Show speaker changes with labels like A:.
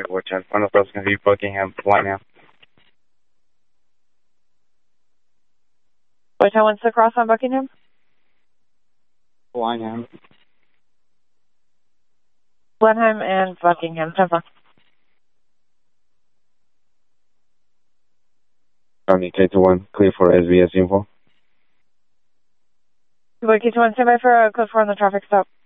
A: Watch out. One of those can be Buckingham, Whiteham.
B: Which one wants to cross on Buckingham?
A: Whiteham.
B: Blenheim and Buckingham. 10-4.
A: County K21, clear for SBS info.
B: K21, stand by for a code 4 on the traffic stop.